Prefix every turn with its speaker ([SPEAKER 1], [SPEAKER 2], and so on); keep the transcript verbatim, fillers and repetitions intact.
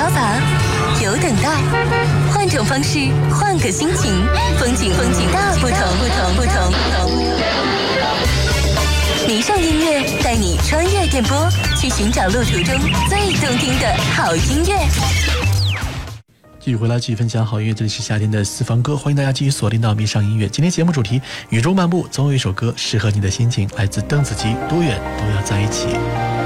[SPEAKER 1] 嘈杂，有等待，换种方式，换个心情，风景风景大不同，不同不同不同。迷上音乐带你穿越电波，去寻找路途中最动听的好音乐。
[SPEAKER 2] 继续回来，继续分享好音乐，这里是夏天的私房歌，欢迎大家继续锁定到迷上音乐。今天节目主题：宇宙漫步，总有一首歌适合你的心情，来自邓紫棋，多远都要在一起。